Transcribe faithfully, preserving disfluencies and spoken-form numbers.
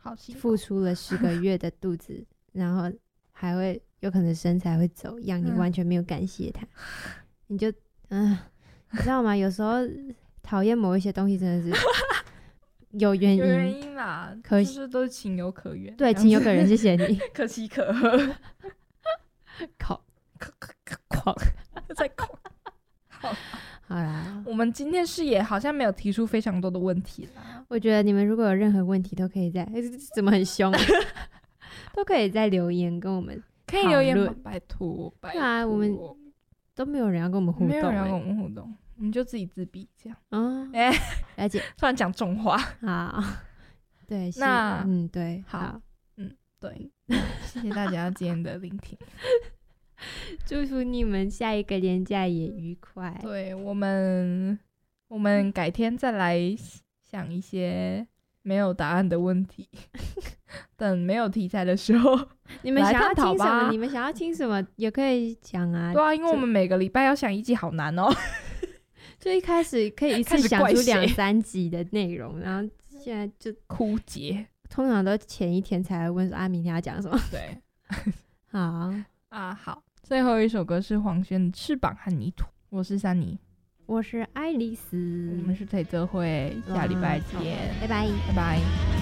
好辛苦付出了十个月的肚子，然后还会有可能身材会走样，你完全没有感谢他，嗯、你就嗯、呃，你知道吗？有时候讨厌某一些东西真的是有原因， 有原因啦，可就是都是情有可原。 对，情有可原，谢谢你。 可喜可贺， 狂狂在狂。好， 好啦， 我们今天视野好像没有提出非常多的问题啦。 我觉得你们如果有任何问题，都可以在怎么很凶、啊，都可以在留言跟我们可以留言吗？拜托，拜托。 啊，我们都没有人要跟我们互动、欸， 没有人要跟我们互动，我们就自己自闭这样。 嗯， 哎、欸， 了解。 突然讲重话， 好，对， 那嗯，对， 好， 好嗯，对，谢谢大家今天的聆听。 祝福你们下一个连假也愉快。 对，我们我们改天再来想一些没有答案的问题，等没有题材的时候， 你们想要听什么？ 你们想要听什么也可以讲啊。 对啊，因为我们每个礼拜要想一集，好难哦。 就一开始可以一次想出两三集的内容，然后现在就枯竭。 通常都前一天才会问说啊，明天要讲什么。 对， 好啊，好。最后一首歌是黄轩的《翅膀和泥土》，我是珊妮， 我是爱丽丝， 我们是推测会，下礼拜见， 拜拜， 拜拜。